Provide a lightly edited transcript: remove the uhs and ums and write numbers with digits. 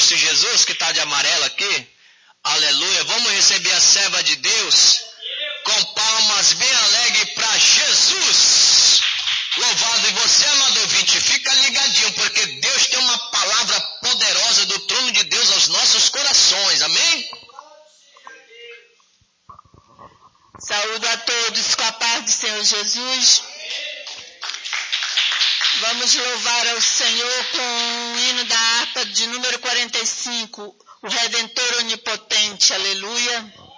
Cristo Jesus, que está de amarelo aqui. Aleluia. Vamos receber a serva de Deus com palmas bem alegres para Jesus. Louvado. E você, amado ouvinte, fica ligadinho, porque Deus tem uma palavra poderosa do trono de Deus aos nossos corações. Amém? Saúdo a todos com a paz do Senhor Jesus. Vamos louvar ao Senhor com o hino da harpa de número 45, o Redentor Onipotente. Aleluia.